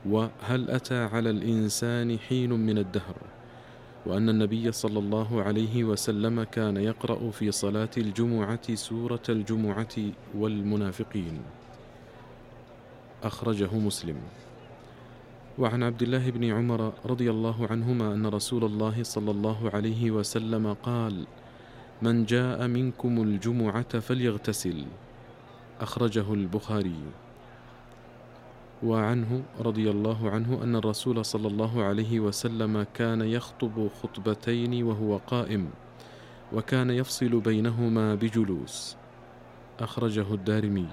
وهل أتى على الإنسان حين من الدهر، وأن النبي صلى الله عليه وسلم كان يقرأ في صلاة الجمعة سورة الجمعة والمنافقين. أخرجه مسلم. وعن عبد الله بن عمر رضي الله عنهما أن رسول الله صلى الله عليه وسلم قال: من جاء منكم الجمعة فليغتسل. أخرجه البخاري. وعنه رضي الله عنه أن الرسول صلى الله عليه وسلم كان يخطب خطبتين وهو قائم، وكان يفصل بينهما بجلوس. أخرجه الدارمي.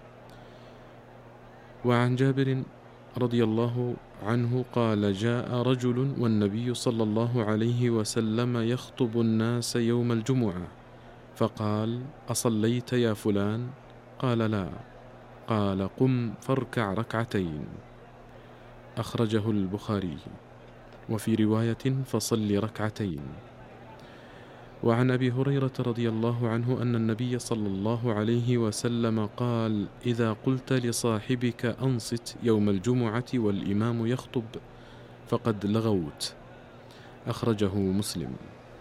وعن جابر رضي الله عنه قال: جاء رجل والنبي صلى الله عليه وسلم يخطب الناس يوم الجمعة، فقال: أصليت يا فلان؟ قال: لا. قال: قم فاركع ركعتين. أخرجه البخاري. وفي رواية: فصل ركعتين. وعن أبي هريرة رضي الله عنه أن النبي صلى الله عليه وسلم قال: إذا قلت لصاحبك أنصت يوم الجمعة والإمام يخطب فقد لغوت. أخرجه مسلم.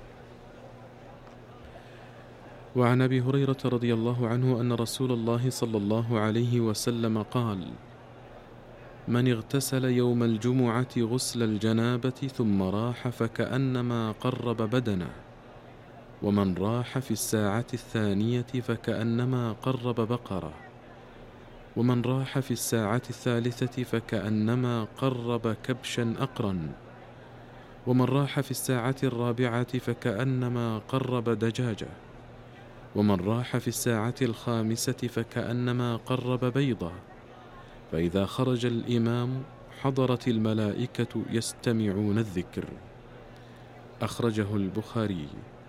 وعن أبي هريرة رضي الله عنه أن رسول الله صلى الله عليه وسلم قال: من اغتسل يوم الجمعة غسل الجنابة ثم راح فكأنما قرب بدنه، ومن راح في الساعة الثانية فكأنما قرب بقرة، ومن راح في الساعة الثالثة فكأنما قرب كبشا أقرا، ومن راح في الساعة الرابعة فكأنما قرب دجاجة، ومن راح في الساعة الخامسة فكأنما قرب بيضة، فإذا خرج الإمام حضرت الملائكة يستمعون الذكر. أخرجه البخاري.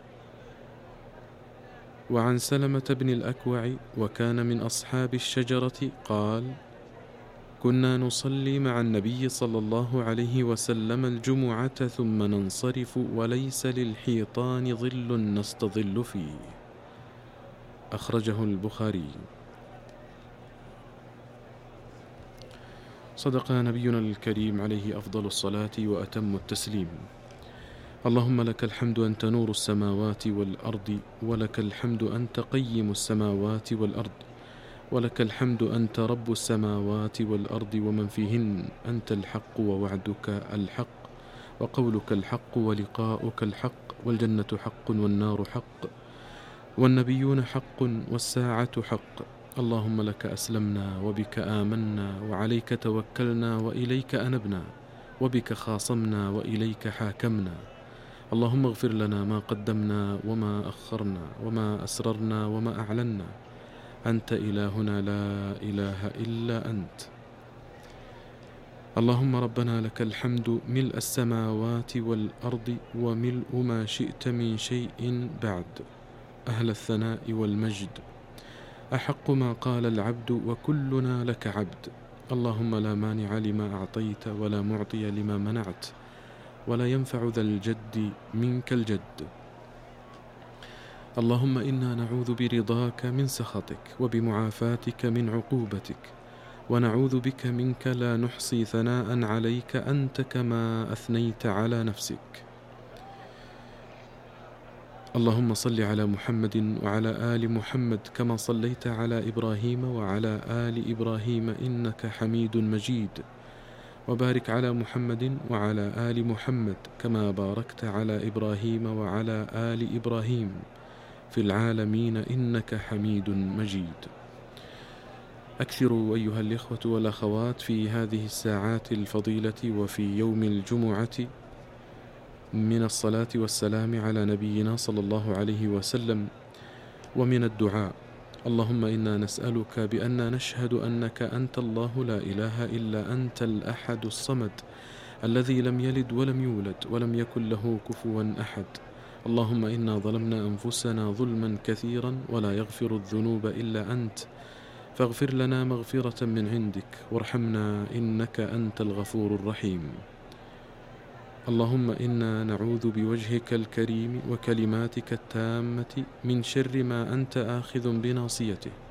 وعن سلمة بن الأكوع وكان من أصحاب الشجرة قال: كنا نصلي مع النبي صلى الله عليه وسلم الجمعة ثم ننصرف وليس للحيطان ظل نستظل فيه. أخرجه البخاري. صدق نبينا الكريم عليه أفضل الصلاة وأتم التسليم. اللهم لك الحمد أنت نور السماوات والأرض، ولك الحمد أنت قيم السماوات والأرض، ولك الحمد أنت رب السماوات والأرض ومن فيهن، أنت الحق ووعدك الحق وقولك الحق ولقاؤك الحق، والجنة حق والنار حق والنبيون حق والساعة حق. اللهم لك أسلمنا وبك آمنا وعليك توكلنا وإليك أنبنا، وبك خاصمنا وإليك حاكمنا. اللهم اغفر لنا ما قدمنا وما أخرنا وما أسررنا وما أعلنا، أنت إلهنا لا إله إلا أنت. اللهم ربنا لك الحمد ملء السماوات والأرض وملء ما شئت من شيء بعد، أهل الثناء والمجد، أحق ما قال العبد وكلنا لك عبد. اللهم لا مانع لما أعطيت ولا معطي لما منعت ولا ينفع ذا الجد منك الجد. اللهم إنا نعوذ برضاك من سخطك وبمعافاتك من عقوبتك، ونعوذ بك منك لا نحصي ثناء عليك أنت كما أثنيت على نفسك. اللهم صل على محمد وعلى آل محمد كما صليت على إبراهيم وعلى آل إبراهيم إنك حميد مجيد، وبارك على محمد وعلى آل محمد كما باركت على إبراهيم وعلى آل إبراهيم في العالمين إنك حميد مجيد. أكثروا أيها الإخوة والأخوات في هذه الساعات الفضيلة وفي يوم الجمعة من الصلاة والسلام على نبينا صلى الله عليه وسلم، ومن الدعاء. اللهم إنا نسألك بأننا نشهد أنك أنت الله لا إله إلا أنت الأحد الصمد الذي لم يلد ولم يولد ولم يكن له كفوا أحد. اللهم إنا ظلمنا أنفسنا ظلما كثيرا ولا يغفر الذنوب إلا أنت، فاغفر لنا مغفرة من عندك وارحمنا إنك أنت الغفور الرحيم. اللهم إنا نعوذ بوجهك الكريم وكلماتك التامة من شر ما أنت آخذ بناصيته،